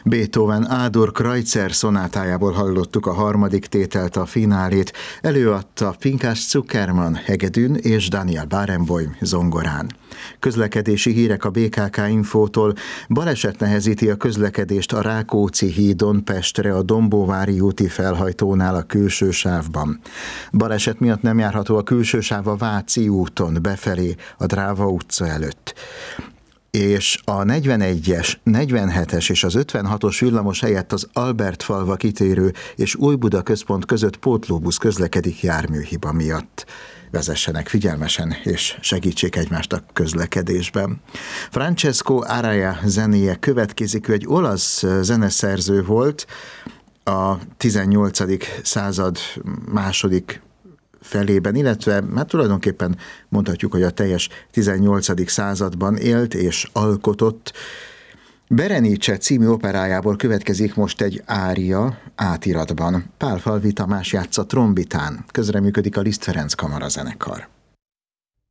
Beethoven A-dur Kreutzer szonátájából hallottuk a harmadik tételt, a finálét. Előadta Pinkas Zukerman hegedűn és Daniel Barenboim zongorán. Közlekedési hírek a BKK Infótól. Baleset nehezíti a közlekedést a Rákóczi hídon Pestre, a Dombóvári úti felhajtónál a külső sávban. Baleset miatt nem járható a külső sáv a Váci úton befelé a Dráva utca előtt. És a 41-es, 47-es és az 56-os villamos helyett az Albertfalva kitérő és Újbuda központ között pótlóbusz közlekedik járműhiba miatt. Vezessenek figyelmesen és segítsék egymást a közlekedésben. Francesco Araya zenéje következik, ő egy olasz zeneszerző volt, a 18. század második felében, illetve hát tulajdonképpen mondhatjuk, hogy a teljes 18. században élt és alkotott. Berenice című operájából következik most egy ária átiratban. Pálfalvi Tamás játsza trombitán, közreműködik a Liszt Ferenc kamarazenekar.